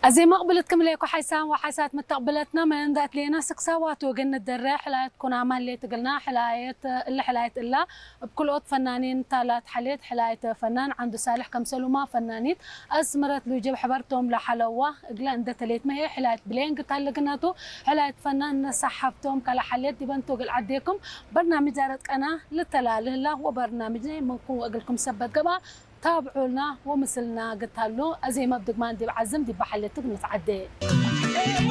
أزي ما قبلتكم ليكو حيسان وحيسات متقبلتنا من ذات لينا سكساوات وقلنا الدرة حلايت كون عمل اللي تقلنا حلايت اللي حلايت إلا بكل وقت فنانين تالات حليت حلايت فنان عنده سالح كم سلوما فنانين أزمرت له يجيب حبرتهم لحلوة قلا عند تليت ما هي حلايت بلين قلت لقناتو حلايت فنان سحبتهم كلا حليت دي بنتو قل عديكم برنامج جارتك أنا للتلاله الله وبرنامجنا منكم أقلكم سبت قبا تابعوا لنا ومثلنا قلت له أزي ما بدك ما ندي بعزم دي بحلتك نتعدي